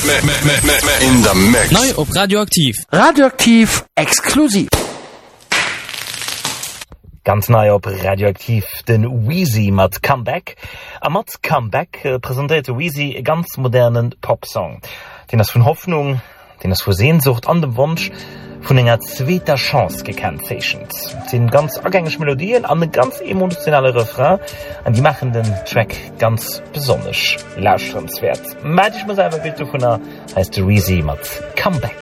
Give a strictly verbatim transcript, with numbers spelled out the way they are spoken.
In der Mix. Neu op Radioaktiv. Radioaktiv exklusiv. Ganz neu op Radioaktiv den Wheezy mat Comeback. A mat Comeback äh, präsentierte Wheezy e ganz modernen Popsong, den as vun Hoffnung, den as vu Sehnsucht an dem Wunsch vun enger zweter Chance gekennzeichnet. Den ganz agängig Melodien an den ganz emotionale Refrain, an die machen den Track ganz besonders lauschenswert. Meid ich muss einfach bitte von der heißt Wheezy mat Comeback.